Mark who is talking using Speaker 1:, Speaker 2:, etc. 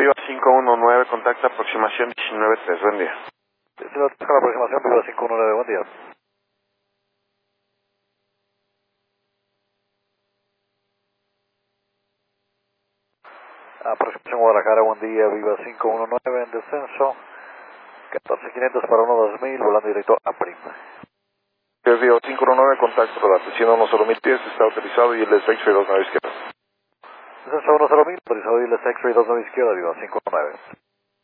Speaker 1: Viva 519, contacta aproximación 193, buen día.
Speaker 2: La aproximación Viva 519, buen día. Aproximación Guadalajara, buen día, Viva 519 en descenso, 14500 para 12000, volando directo a Prima.
Speaker 1: Viva 519, contacto para la oficina 10110, está autorizado y el de 632 izquierda.
Speaker 2: Descenso 10000, autorizado y el X-Ray 29 izquierda, Viva 519.